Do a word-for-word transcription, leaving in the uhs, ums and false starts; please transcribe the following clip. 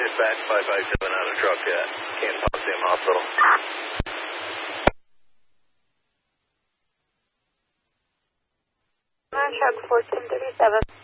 Dispatch five five seven on a truck at Kansas Coliseum Hospital. On truck fourteen thirty-seven.